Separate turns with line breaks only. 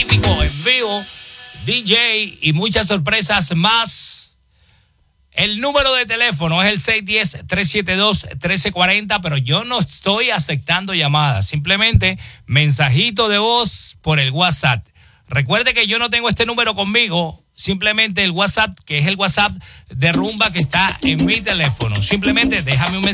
típico en vivo, DJ y muchas sorpresas más. El número de teléfono es el 610-372-1340, pero yo no estoy aceptando llamadas, simplemente mensajito de voz por el WhatsApp. Recuerde que yo no tengo este número conmigo, simplemente el WhatsApp, que es el WhatsApp de Rumba que está en mi teléfono. Simplemente déjame un mensaje.